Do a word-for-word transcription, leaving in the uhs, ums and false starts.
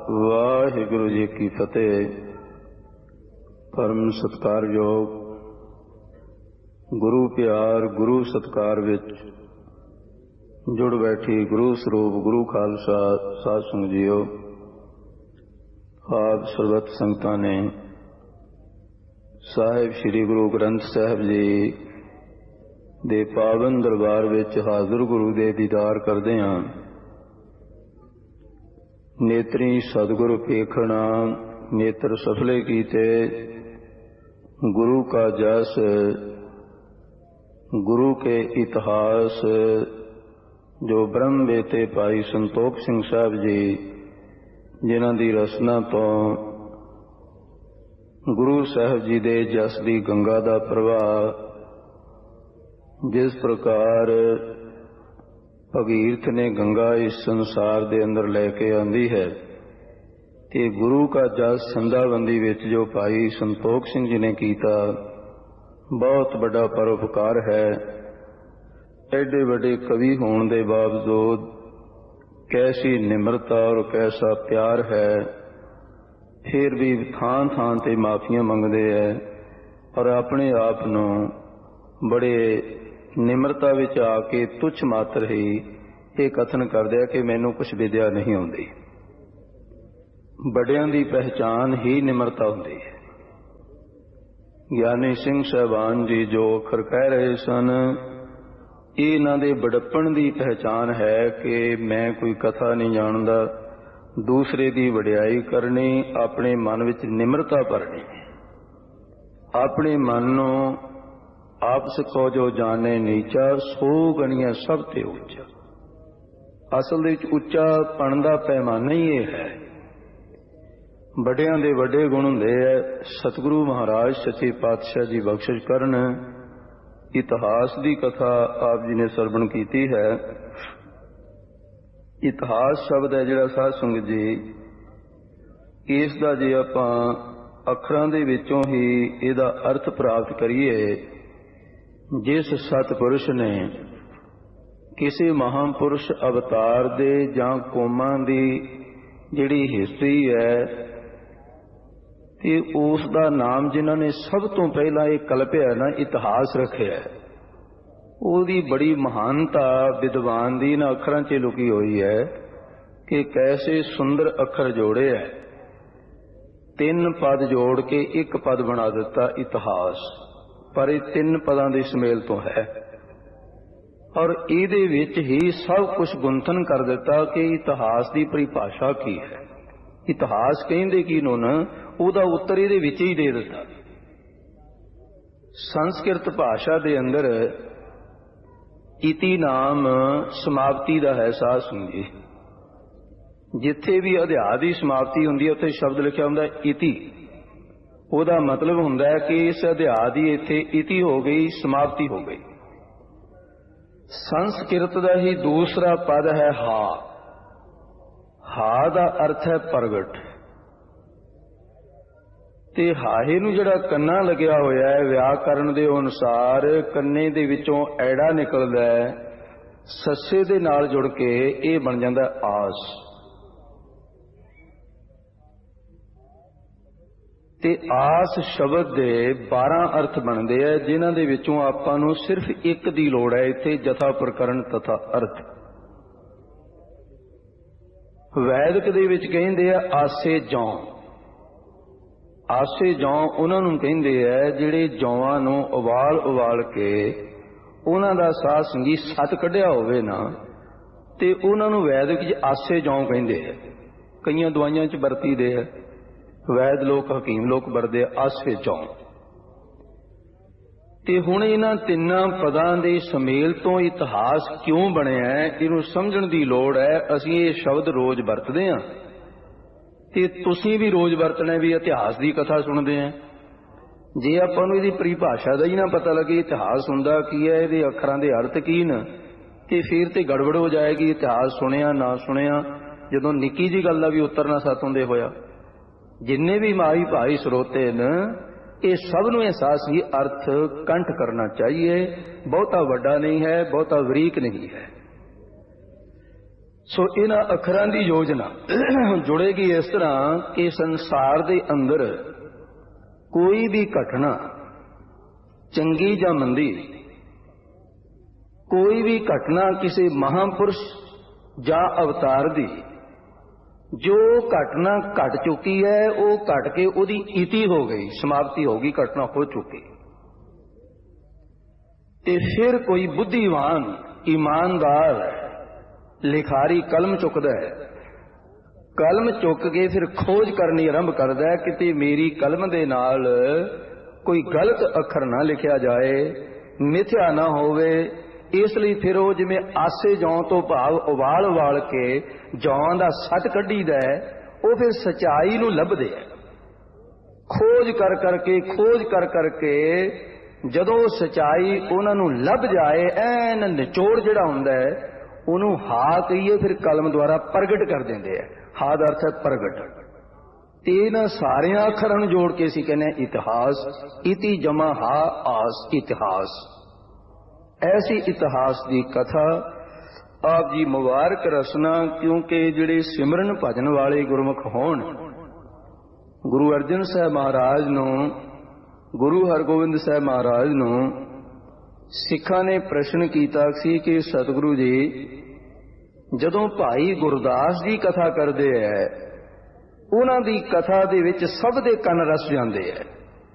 ਵਾਹਿਗੁਰੂ ਜੀ ਕੀ ਫਤਿਹ। ਪਰਮ ਸਤਿਕਾਰਯੋਗ ਗੁਰੂ ਪਿਆਰ ਗੁਰੂ ਸਤਿਕਾਰ ਵਿੱਚ ਜੁੜ ਬੈਠੀ ਗੁਰੂ ਸਰੂਪ ਗੁਰੂ ਖਾਲਸਾ ਸਾਧ ਸੰਗਤ ਜੀਓ, ਆਪ ਸਰਬੱਤ ਸੰਗਤਾਂ ਨੇ ਸਾਹਿਬ ਸ੍ਰੀ ਗੁਰੂ ਗ੍ਰੰਥ ਸਾਹਿਬ ਜੀ ਦੇ ਪਾਵਨ ਦਰਬਾਰ ਵਿੱਚ ਹਾਜ਼ਰ ਗੁਰੂ ਦੇ ਦੀਦਾਰ ਕਰਦੇ ਹਾਂ। ਨੇਤਰੀ ਸਤਿਗੁਰ ਵੇਖਣਾ ਨੇਤਰ ਸਫਲੇ ਕੀਤੇ, गुरु का जस गुरु के इतिहास। जो ब्रह्म बेते भाई संतोख सिंह साहब जी जिन्हां दी रचना तो गुरु साहब जी दे जस दी गंगा दा प्रवाह जिस प्रकार भगीरथ ने गंगा इस संसार दे अंदर लैके आंदी है, कि गुरु का जस संधाबंदी विच जो भाई संतोख सिंह जी ने कीता बहुत बड़ा परोपकार है। एडे बड़े कवि होने के बावजूद कैसी निम्रता और कैसा प्यार है, फिर भी थान थान ते माफियां मंगते हैं और अपने आप नूं बड़े निम्रता विच आके तुच्छ मात्र ही ये कथन करदे कि मैनूं कुछ विद्या नहीं आउंदी। बड़ियां दी पहचान ही निम्रता हुंदी है। ज्ञानी सिंह साहबान जी जो अखर कह रहे सन, इन्हां दे बड़प्पण दी पहचान है कि मैं कोई कथा नहीं जानदा, दूसरे दी वडियाई करनी, अपने मन विच निम्रता भरनी, अपने मन नूं आपस को जो जाने नीचा सो गणियां सब ते उच्चा। असल दे विच उच्चा पन दा पैमाना ही यह है। बड़ियां दे वड्डे गुण हुंदे है। सतगुरु महाराज सच्चे पातशाह जी बख्शिश करन, इतिहास की कथा आप जी ने सरवण की है। इतिहास शब्द है जिहड़ा साध संगत जी, इसका जे आपां अखरां दे विचों ही इहदा अर्थ प्राप्त करिए, जिस सतपुरुष ने किसी महापुरुष अवतार दे जां कौमां दी जिहड़ी हिस्ट्री है ते उस दा नाम जिन्होंने सब तो पहला एक कल्पिया ना इतिहास रखे है, उसकी बड़ी महानता विद्वान दी ना अखरां च लुकी हुई है कि कैसे सुंदर अखर जोड़े है। तीन पद जोड़ के एक पद बना दिता इतिहास, पर यह तीन पदां दी समेल तो है और इहदे विच ही सब कुछ गुंथन कर दिता कि इतिहास की परिभाषा की है। इतिहास कहिंदे की नूं ना उहदा उत्तर इहदे विच ही दे दिता। संस्कृत भाषा दे अंदर इति नाम समाप्ति दा है। साध संगत जी, जिथे भी अध्याय दी समाप्ति हुंदी है उत्थे शब्द लिखिया हुंदा इति, उहदा मतलब हुंदा है कि इस अध्याय दी इत्थे इति हो गई, समाप्ति हो गई। संस्कृत दा ही दूसरा पद है हा। हा दा अर्थ है प्रगट, ते हाहे नूं जिहड़ा कन्ना लग्या होया है व्याकरण दे अनुसार कन्ने दे विचों ऐड़ा निकलदा है, सस्से दे नाल जुड़ के ये बन जांदा आस। ते आस शब्द दे बारह अर्थ बनते हैं, जिन्हां दे विचों आपां नूं सिर्फ एक दी लोड़ है इत्थे, जथा प्रकरण तथा अर्थ। वैदिक दे विच कहिंदे आ आसे जौ। आसे जौ उन्हां नूं कहिंदे आ जिहड़े जौआं नूं उबाल उबाल के उन्हां दा साध संगी सत कढिया होवे ना, ते उन्हां नूं वैदिक च आसे जौ कहिंदे आ। कईयां दवाइयां च वरती दे आ, वैद लोक हकीम लोक वरदे आसे जौ। ते हुण इन्हां तिन्नां पदां दे समेल तो इतिहास क्यों बनिया है, इहनूं समझण दी लोड़ है। असीं ये शब्द रोज वरतदे हां ते तुसीं भी रोज वरतना भी इतिहास की कथा सुनते हैं। जे आपां नूं इहदी परिभाषा दा ही ना पता लगे इतिहास हुंदा की है, इहदे अखरां दे अर्थ की न, ते फिर ते गड़बड़ हो जाएगी। इतिहास सुनिया ना सुनिया, जदों निक्की जी गल दा भी उत्तर ना सत हुंदे होया। जिन्ने भी माई भाई सरोते न, ये सब नूं एहसास ही अर्थ कंठ करना चाहिए। बहुता वड्डा नहीं है, बहुता वरीक नहीं है। ਸੋ ਇਹਨਾਂ ਅੱਖਰਾਂ ਦੀ ਯੋਜਨਾ ਜੁੜੇਗੀ ਇਸ ਤਰ੍ਹਾਂ ਕਿ ਸੰਸਾਰ ਦੇ ਅੰਦਰ ਕੋਈ ਵੀ ਘਟਨਾ ਚੰਗੀ ਜਾਂ ਮੰਦੀ, ਕੋਈ ਵੀ ਘਟਨਾ ਕਿਸੇ ਮਹਾਂਪੁਰਸ਼ ਜਾਂ ਅਵਤਾਰ ਦੀ ਜੋ ਘਟਨਾ ਘਟ ਚੁੱਕੀ ਹੈ, ਉਹ ਘਟ ਕੇ ਉਹਦੀ ਇਤੀ ਹੋ ਗਈ, ਸਮਾਪਤੀ ਹੋ ਗਈ, ਘਟਨਾ ਹੋ ਚੁੱਕੀ, ਤੇ ਫਿਰ ਕੋਈ ਬੁੱਧੀਵਾਨ ਈਮਾਨਦਾਰ ਲਿਖਾਰੀ ਕਲਮ ਚੁੱਕਦਾ ਹੈ। ਕਲਮ ਚੁੱਕ ਕੇ ਫਿਰ ਖੋਜ ਕਰਨੀ ਆਰੰਭ ਕਰਦਾ ਹੈ, ਕਿਤੇ ਮੇਰੀ ਕਲਮ ਦੇ ਨਾਲ ਕੋਈ ਗਲਤ ਅੱਖਰ ਨਾ ਲਿਖਿਆ ਜਾਏ, ਮਿਥਿਆ ਨਾ ਹੋਵੇ। ਇਸ ਲਈ ਫਿਰ ਉਹ ਜਿਵੇਂ ਆਸੇ ਜੌਂ ਤੋਂ ਭਾਵ ਉਬਾਲ ਉਬਾਲ ਕੇ ਜੌਂ ਦਾ ਸੱਚ ਕੱਢੀਦਾ, ਉਹ ਫਿਰ ਸਚਾਈ ਨੂੰ ਲੱਭਦੇ ਹੈ। ਖੋਜ ਕਰ ਕਰਕੇ ਖੋਜ ਕਰ ਕਰਕੇ ਜਦੋਂ ਸਚਾਈ ਉਹਨਾਂ ਨੂੰ ਲੱਭ ਜਾਏ, ਐਨ ਨਿਚੋੜ ਜਿਹੜਾ ਹੁੰਦਾ ਹੈ ਉਹਨੂੰ ਹਾ ਕਹੀਏ, ਫਿਰ ਕਲਮ ਦੁਆਰਾ ਪ੍ਰਗਟ ਕਰ ਦਿੰਦੇ ਹੈ। ਹਾ ਦਾ ਅਰਥ ਹੈ ਪ੍ਰਗਟ। ਤੇ ਇਹਨਾਂ ਸਾਰਿਆਂ ਅੱਖਰਾਂ ਨੂੰ ਜੋੜ ਕੇ ਅਸੀਂ ਕਹਿੰਦੇ ਹਾਂ ਇਤਿਹਾਸ। ਇਤੀ ਜਮਾ ਹਾ ਆਸ, ਇਤਿਹਾਸ। ਐਸੀ ਇਤਿਹਾਸ ਦੀ ਕਥਾ ਆਪ ਜੀ ਮੁਬਾਰਕ ਰਸਨਾ, ਕਿਉਂਕਿ ਜਿਹੜੇ ਸਿਮਰਨ ਭਜਨ ਵਾਲੇ ਗੁਰਮੁਖ ਹੋਣ, ਗੁਰੂ ਅਰਜਨ ਸਾਹਿਬ ਮਹਾਰਾਜ ਨੂੰ, ਗੁਰੂ ਹਰਗੋਬਿੰਦ ਸਾਹਿਬ ਮਹਾਰਾਜ ਨੂੰ ਸਿੱਖਾਂ ਨੇ ਪ੍ਰਸ਼ਨ ਕੀਤਾ ਸੀ ਕਿ ਸਤਿਗੁਰੂ ਜੀ, ਜਦੋਂ ਭਾਈ ਗੁਰਦਾਸ ਜੀ ਕਥਾ ਕਰਦੇ ਹੈ, ਉਹਨਾਂ ਦੀ ਕਥਾ ਦੇ ਵਿੱਚ ਸਭ ਦੇ ਕੰਨ ਰਸ ਜਾਂਦੇ ਹੈ।